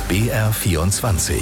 BR24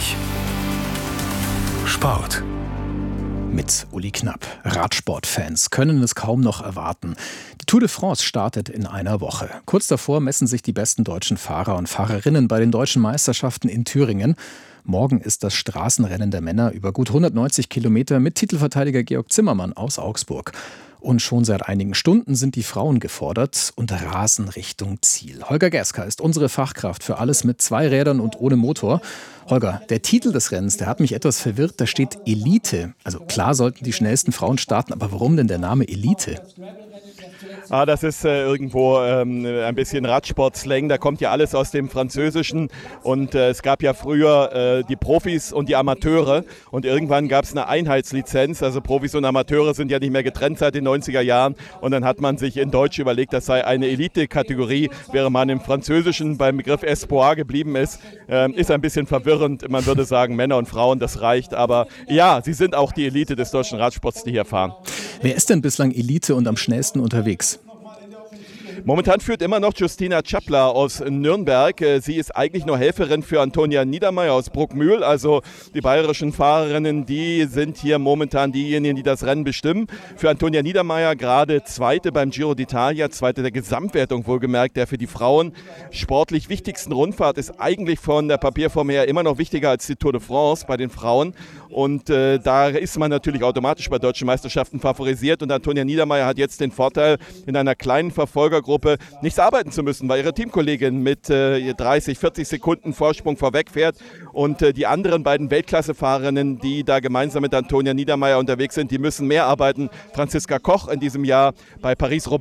Sport. Mit Uli Knapp. Radsportfans können es kaum noch erwarten. Die Tour de France startet in einer Woche. Kurz davor messen sich die besten deutschen Fahrer und Fahrerinnen bei den deutschen Meisterschaften in Thüringen. Morgen ist das Straßenrennen der Männer über gut 190 Kilometer mit Titelverteidiger Georg Zimmermann aus Augsburg. Und schon seit einigen Stunden sind die Frauen gefordert und rasen Richtung Ziel. Holger Gerska ist unsere Fachkraft für alles mit 2 Rädern und ohne Motor. Holger, der Titel des Rennens, der hat mich etwas verwirrt. Da steht Elite. Also klar sollten die schnellsten Frauen starten, aber warum denn der Name Elite? Das ist irgendwo ein bisschen Radsport-Slang. Da kommt ja alles aus dem Französischen. Und es gab ja früher die Profis und die Amateure. Und irgendwann gab es eine Einheitslizenz. Also Profis und Amateure sind ja nicht mehr getrennt seit den 90er Jahren. Und dann hat man sich in Deutsch überlegt, das sei eine Elite-Kategorie. Während man im Französischen beim Begriff Espoir geblieben ist, ist ein bisschen verwirrend. Man würde sagen, Männer und Frauen, das reicht. Aber ja, sie sind auch die Elite des deutschen Radsports, die hier fahren. Wer ist denn bislang Elite und am schnellsten unterwegs? Momentan führt immer noch Justina Czapla aus Nürnberg. Sie ist eigentlich nur Helferin für Antonia Niedermaier aus Bruckmühl. Also die bayerischen Fahrerinnen, die sind hier momentan diejenigen, die das Rennen bestimmen. Für Antonia Niedermaier gerade Zweite beim Giro d'Italia, Zweite der Gesamtwertung wohlgemerkt. Der für die Frauen sportlich wichtigsten Rundfahrt ist eigentlich von der Papierform her immer noch wichtiger als die Tour de France bei den Frauen. Und da ist man natürlich automatisch bei deutschen Meisterschaften favorisiert. Und Antonia Niedermaier hat jetzt den Vorteil, in einer kleinen Verfolgergruppe nichts arbeiten zu müssen, weil ihre Teamkollegin mit 30, 40 Sekunden Vorsprung vorweg fährt. Und die anderen beiden Weltklasse-Fahrerinnen, die da gemeinsam mit Antonia Niedermaier unterwegs sind, die müssen mehr arbeiten. Franziska Koch in diesem Jahr bei Paris-Roubaix